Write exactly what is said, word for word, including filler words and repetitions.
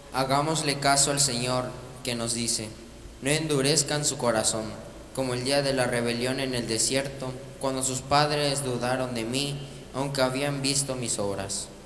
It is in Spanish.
Hagámosle caso al Señor, que nos dice: no endurezcan su corazón, como el día de la rebelión en el desierto, cuando sus padres dudaron de mí, aunque habían visto mis obras.